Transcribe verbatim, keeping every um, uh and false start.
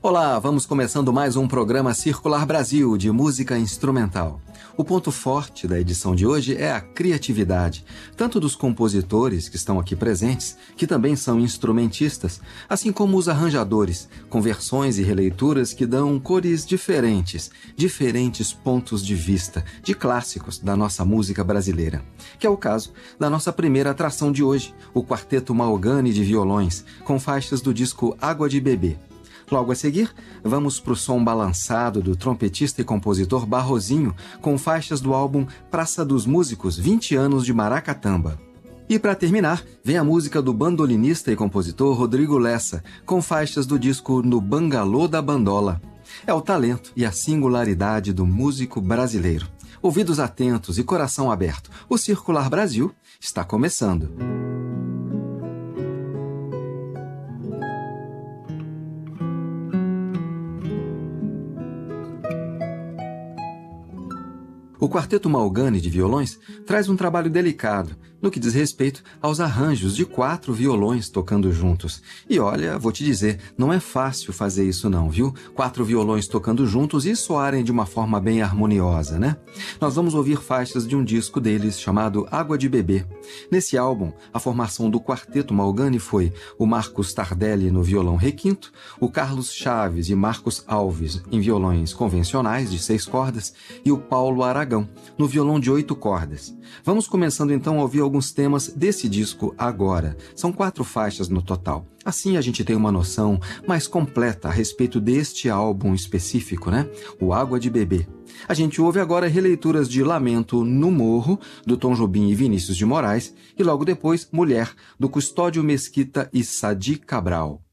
Olá, vamos começando mais um programa Circular Brasil de música instrumental. O ponto forte da edição de hoje é a criatividade, tanto dos compositores que estão aqui presentes, que também são instrumentistas, assim como os arranjadores, com versões e releituras que dão cores diferentes, diferentes pontos de vista, de clássicos da nossa música brasileira, que é o caso da nossa primeira atração de hoje, o Quarteto Malgani de violões, com faixas do disco Água de Bebê. Logo a seguir, vamos para o som balançado do trompetista e compositor Barrozinho, com faixas do álbum Praça dos Músicos, vinte anos de Maracatamba. E para terminar, vem a música do bandolinista e compositor Rodrigo Lessa, com faixas do disco No Bangalô da Bandola. É o talento e a singularidade do músico brasileiro. Ouvidos atentos e coração aberto, o Circular Brasil está começando. O Quarteto Malgani de violões traz um trabalho delicado no que diz respeito aos arranjos de quatro violões tocando juntos. E olha, vou te dizer, não é fácil fazer isso não, viu? Quatro violões tocando juntos e soarem de uma forma bem harmoniosa, né? Nós vamos ouvir faixas de um disco deles chamado Água de Bebê. Nesse álbum, a formação do Quarteto Malgani foi o Marcos Tardelli no violão requinto, o Carlos Chaves e Marcos Alves em violões convencionais de seis cordas e o Paulo Aragão no violão de oito cordas. Vamos começando então a ouvir alguns temas desse disco agora. São quatro faixas no total. Assim a gente tem uma noção mais completa a respeito deste álbum específico, né? O Água de Bebê. A gente ouve agora releituras de Lamento no Morro, do Tom Jobim e Vinícius de Moraes, e logo depois Mulher, do Custódio Mesquita e Sadi Cabral.